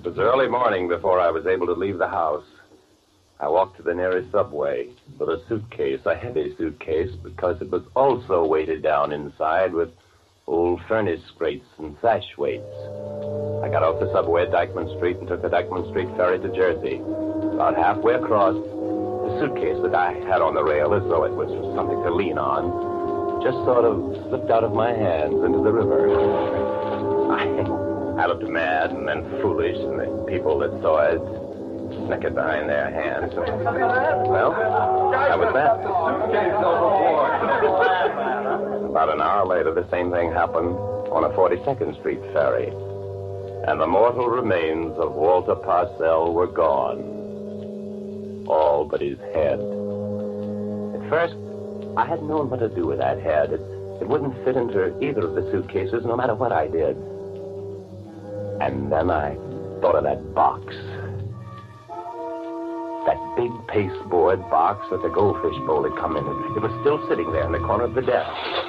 It was early morning before I was able to leave the house. I walked to the nearest subway with a suitcase, a heavy suitcase, because it was also weighted down inside with old furnace grates and sash weights. I got off the subway at Dyckman Street and took the Dyckman Street ferry to Jersey. About halfway across, the suitcase that I had on the rail, as though it was something to lean on, just sort of slipped out of my hands into the river. I looked mad and then foolish, and the people that saw it snickered behind their hands. Well, that was that. About an hour later, the same thing happened on a 42nd Street ferry, and the mortal remains of Walter Parcell were gone. All but his head. At first, I hadn't known what to do with that head. It wouldn't fit into either of the suitcases, no matter what I did. And then I thought of that box. That big pasteboard box that the goldfish bowl had come in. It was still sitting there in the corner of the desk.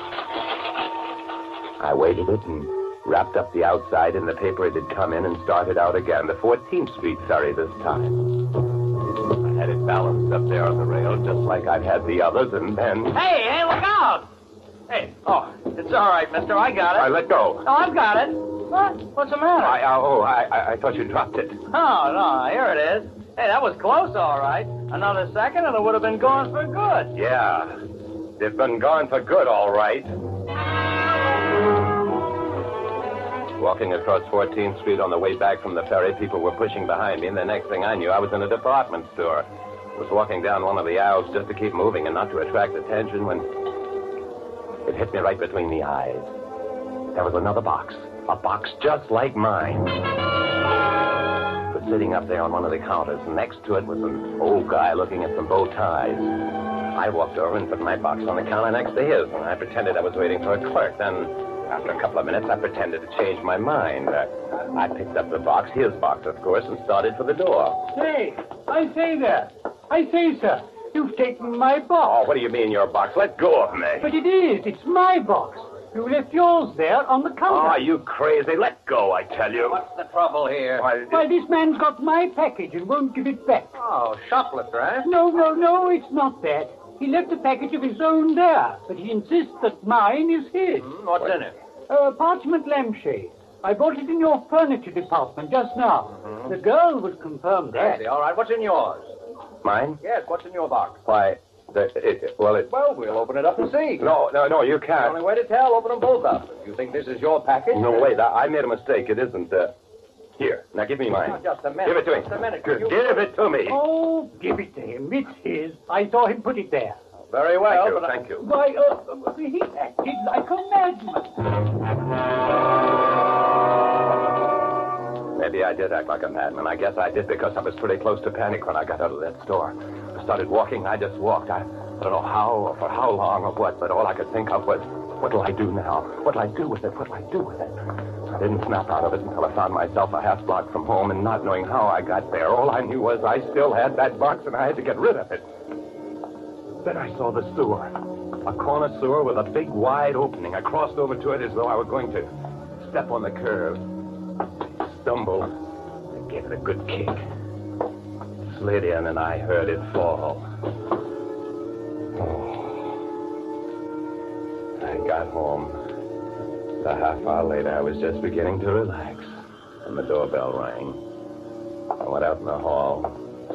I weighted it and wrapped up the outside in the paper it had come in and started out again. The 14th Street ferry this time. I had it balanced up there on the rail just like I'd had the others, and then... Hey, look out! Hey, it's all right, mister. I got it. I let go. Oh, I've got it. What? What's the matter? I thought you dropped it. Oh, no, here it is. Hey, that was close, all right. Another second and it would have been gone for good. Yeah, it's been gone for good, all right. Walking across 14th Street on the way back from the ferry, people were pushing behind me, and the next thing I knew, I was in a department store. I was walking down one of the aisles just to keep moving and not to attract attention when it hit me right between the eyes. There was another box, a box just like mine. It was sitting up there on one of the counters, and next to it was an old guy looking at some bow ties. I walked over and put my box on the counter next to his, and I pretended I was waiting for a clerk. Then, after a couple of minutes, I pretended to change my mind. I picked up the box, his box, of course, and started for the door. Hey, I say there. I say, sir, you've taken my Oh, box. what do you mean, your box? Let go of me. But it is. It's my box. You left yours there on the counter. Oh, you crazy. Let go, I tell you. What's the trouble here? Why, this man's got my package and won't give it back. Oh, shoplifter, eh? No, it's not that. He left a package of his own there, but he insists that mine is his. What's in it? A parchment lampshade. I bought it in your furniture department just now. The girl would confirm that. All right, what's in yours? Mine? Yes, what's in your box? Why, Well, we'll open it up and see. No, you The can't. only way to tell, open them both up. If you think this is your package... No, wait, I made a mistake. It isn't, Here, now give me mine. Now, just a minute. Give it to him. Just a minute. Give it to me. Oh, give it to him. It's his. I saw him put it there. Very well, Thank you. Why, he acted like a madman. Maybe I did act like a madman. I guess I did because I was pretty close to panic when I got out of that store. I started walking. I just walked. I don't know how or for how long or what, but all I could think of was, what'll I do now? What'll I do with it? What'll I do with it? I didn't snap out of it until I found myself a half block from home, and not knowing how I got there, all I knew was I still had that box and I had to get rid of it. Then I saw the sewer. A corner sewer with a big, wide opening. I crossed over to it as though I were going to step on the curb. Stumbled. I gave it a good kick. Slid in, and I heard it fall. Oh. I got home. A half hour later, I was just beginning to relax, and the doorbell rang. I went out in the hall.